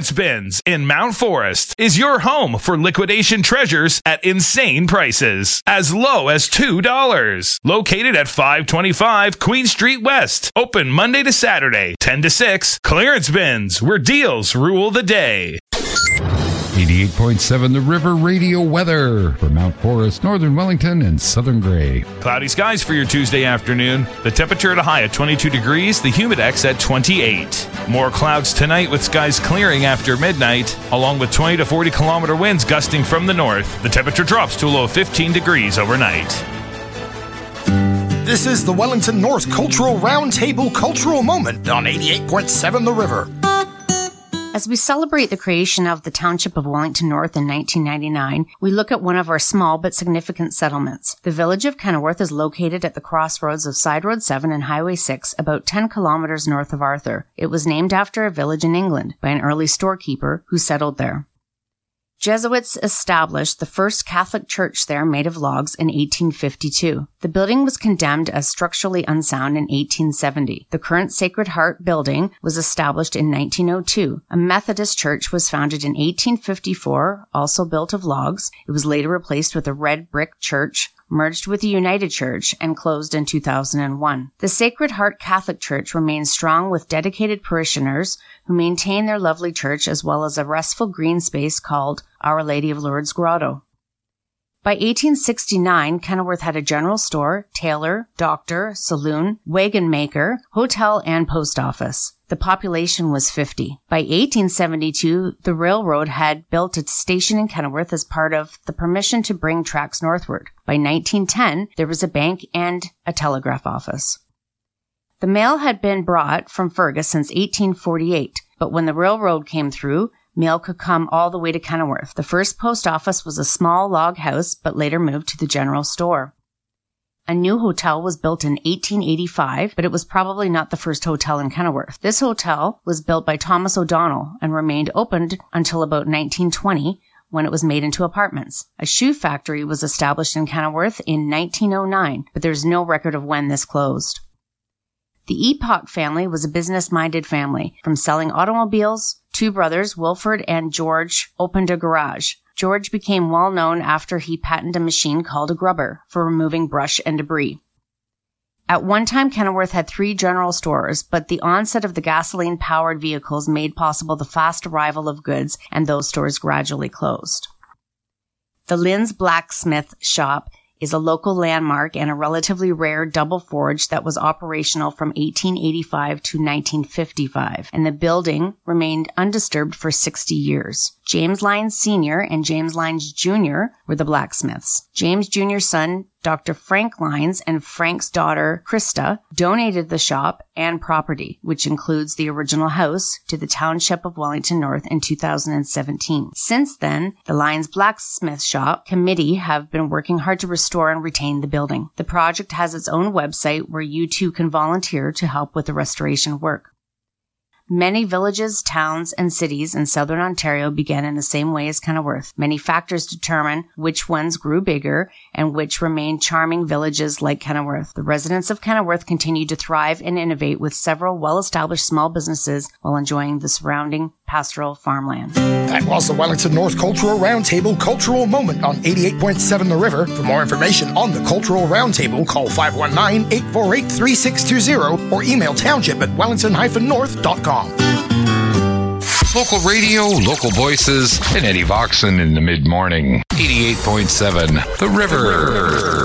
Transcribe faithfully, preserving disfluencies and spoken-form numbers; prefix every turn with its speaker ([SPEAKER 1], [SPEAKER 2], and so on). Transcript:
[SPEAKER 1] Clearance Bins in Mount Forest is your home for liquidation treasures at insane prices, as low as two dollars. Located at five twenty-five Queen Street West. Open Monday to Saturday, ten to six. Clearance Bins, where deals rule the day.
[SPEAKER 2] eighty-eight point seven The River Radio weather for Mount Forest, Northern Wellington, and Southern Gray.
[SPEAKER 1] Cloudy skies for your Tuesday afternoon. The temperature at a high at twenty-two degrees, the humidex at twenty-eight. More clouds tonight with skies clearing after midnight, along with twenty to forty kilometer winds gusting from the north. The temperature drops to a low of fifteen degrees overnight.
[SPEAKER 3] This is the Wellington North Cultural Roundtable Cultural Moment on eighty-eight point seven The River.
[SPEAKER 4] As we celebrate the creation of the Township of Wellington North in nineteen ninety-nine, we look at one of our small but significant settlements. The village of Kenilworth is located at the crossroads of Side Road seven and Highway six, about ten kilometers north of Arthur. It was named after a village in England by an early storekeeper who settled there. Jesuits established the first Catholic church there made of logs in eighteen fifty-two. The building was condemned as structurally unsound in eighteen seventy. The current Sacred Heart building was established in nineteen oh two. A Methodist church was founded in eighteen fifty-four, also built of logs. It was later replaced with a red brick church, merged with the United Church, and closed in two thousand one. The Sacred Heart Catholic Church remains strong with dedicated parishioners who maintain their lovely church, as well as a restful green space called Our Lady of Lourdes Grotto. By eighteen sixty-nine, Kenilworth had a general store, tailor, doctor, saloon, wagon maker, hotel, and post office. The population was fifty. By eighteen seventy-two, the railroad had built a station in Kenilworth as part of the permission to bring tracks northward. By nineteen ten, there was a bank and a telegraph office. The mail had been brought from Fergus since eighteen forty-eight, but when the railroad came through, mail could come all the way to Kenilworth. The first post office was a small log house, but later moved to the general store. A new hotel was built in eighteen eighty-five, but it was probably not the first hotel in Kenilworth. This hotel was built by Thomas O'Donnell and remained opened until about nineteen twenty, when it was made into apartments. A shoe factory was established in Kenilworth in nineteen oh nine, but there's no record of when this closed. The Epoch family was a business-minded family. From selling automobiles, two brothers, Wilford and George, opened a garage. George became well known after he patented a machine called a grubber for removing brush and debris. At one time, Kenilworth had three general stores, but the onset of the gasoline-powered vehicles made possible the fast arrival of goods, and those stores gradually closed. The Lynn's Blacksmith Shop is a local landmark and a relatively rare double forge that was operational from eighteen eighty-five to nineteen fifty-five, and the building remained undisturbed for sixty years. James Lyons Senior and James Lyons Junior were the blacksmiths. James Junior's son, Doctor Frank Lyons, and Frank's daughter, Krista, donated the shop and property, which includes the original house, to the Township of Wellington North in two thousand seventeen. Since then, the Lyons Blacksmith Shop Committee have been working hard to restore and retain the building. The project has its own website where you too can volunteer to help with the restoration work. Many villages, towns, and cities in southern Ontario began in the same way as Kenilworth. Many factors determine which ones grew bigger and which remained charming villages like Kenilworth. The residents of Kenilworth continued to thrive and innovate with several well-established small businesses while enjoying the surrounding pastoral farmland.
[SPEAKER 3] That was the Wellington North Cultural Roundtable Cultural Moment on eighty-eight point seven The River. For more information on the Cultural Roundtable, call five one nine, eight four eight, three six two zero or email township at wellington dash north dot com.
[SPEAKER 2] Local radio, local voices, and Eddie Voxon in the mid-morning. eighty-eight point seven The River.